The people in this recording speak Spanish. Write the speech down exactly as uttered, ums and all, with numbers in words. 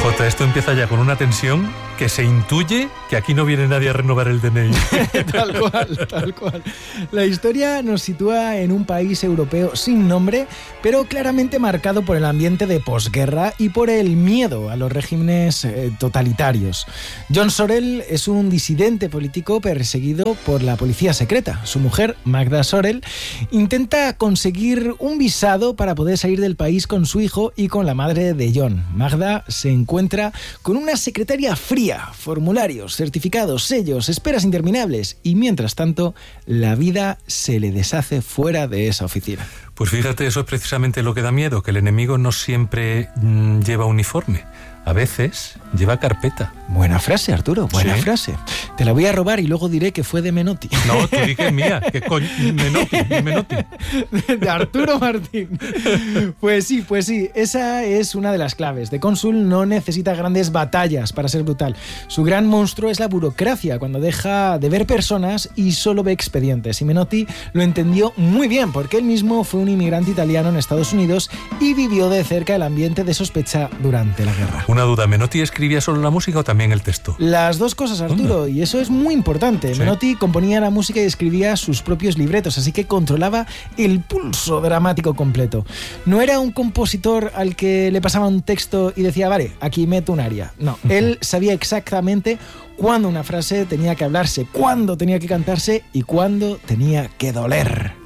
Jota, esto empieza ya con una tensión que se intuye que aquí no viene nadie a renovar el D N I. Tal cual, tal cual. La historia nos sitúa en un país europeo sin nombre, pero claramente marcado por el ambiente de posguerra y por el miedo a los regímenes eh, totalitarios. John Sorel es un disidente político perseguido por la policía secreta. Su mujer, Magda Sorel, intenta conseguir un visado para poder salir del país con su hijo y con la madre de John. Magda se encuentra con una secretaria fría, formularios, certificados, sellos, esperas interminables y mientras tanto la vida se le deshace fuera de esa oficina. Pues fíjate, eso es precisamente lo que da miedo, que el enemigo no siempre mmm, lleva uniforme. A veces lleva carpeta. Buena frase, Arturo, buena ¿Sí? frase. Te la voy a robar y luego diré que fue de Menotti. No, tú di que es mía, que coño, Menotti, Menotti. De Arturo Martín. Pues sí, pues sí, esa es una de las claves. The Consul no necesita grandes batallas para ser brutal. Su gran monstruo es la burocracia, cuando deja de ver personas y solo ve expedientes. Y Menotti lo entendió muy bien, porque él mismo fue un inmigrante italiano en Estados Unidos y vivió de cerca el ambiente de sospecha durante la guerra. Una duda, ¿Menotti escribía solo la música o también el texto? Las dos cosas, Arturo, ¿Dónde? Y eso es muy importante. ¿Sí? Menotti componía la música y escribía sus propios libretos, así que controlaba el pulso dramático completo. No era un compositor al que le pasaba un texto y decía, vale, aquí meto un aria. No, él sabía exactamente cuándo una frase tenía que hablarse, cuándo tenía que cantarse y cuándo tenía que doler.